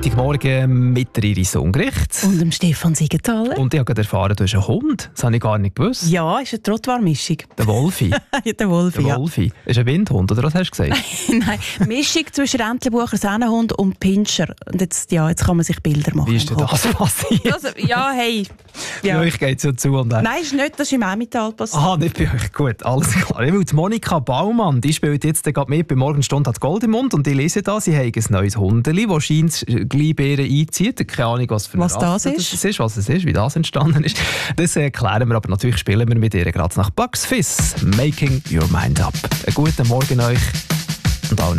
Freitagmorgen mit der Iris Ungericht. Und dem Stefan Siegenthaler. Und ich habe gerade erfahren, du hast einen Hund. Das habe ich gar nicht gewusst. Ja, ist eine Trottoir-Mischung. Der Wolfi. Ja, der Wolfi, Der Wolfi. Ist ein Windhund, oder was hast du gesagt? Nein, Mischung zwischen Entlebucher Sennenhund und Pinscher. Und jetzt kann man sich Bilder machen. Wie ist denn das passiert? Also, ja, hey. Ja. Bei euch geht es ja zu. Und Nein, ist nicht, das ist im Emmental passiert. Aha, nicht bei euch. Gut, alles klar. Ich will die Monika Baumann, die spielt jetzt gerade mit. Bei Morgenstunde hat Gold im Mund und ich lese da, sie haben ein neues Hundeli, das scheint gleich Beeren einzieht. Keine Ahnung, was für eine Was das ist. Was es ist, wie das entstanden ist. Das erklären wir, aber natürlich spielen wir mit ihr gerade nach Bucks Fizz. Making Your Mind Up. Einen guten Morgen euch und allen